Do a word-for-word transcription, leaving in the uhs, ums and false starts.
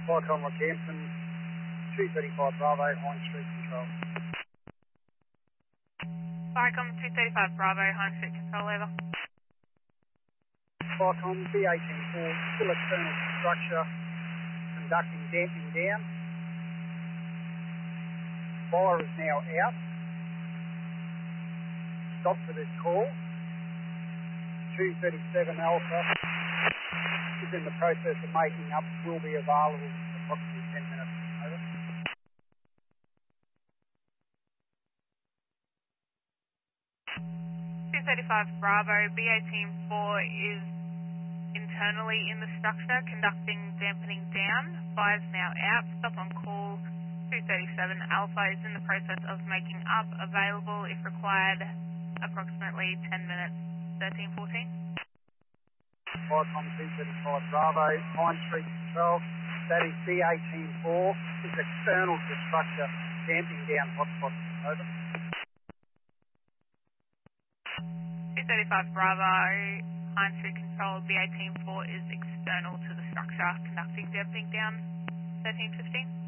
Vicom Rockhampton, two thirty-five Bravo, Hine Street Control. Vicom two thirty-five Bravo, Hine Street Control, over. Vicom B eighteen four, full external structure, conducting damping down. Fire is now out. Stop for this call. two thirty-seven Alpha is in the process of making up, will be available in approximately ten minutes. Over. two thirty-five Bravo, B eighteen four is internally in the structure, conducting dampening down. Fire's now out. Stop on call. two thirty-seven Alpha is in the process of making up, available if required, approximately ten minutes, thirteen fourteen. Vicom two thirty-five Bravo, Hine Street Control. That is B eighteen four, is external to structure, damping down hotspot. Over. two thirty-five Bravo, Hine Street Control, B eighteen four is external to the structure, conducting damping down, thirteen fifteen.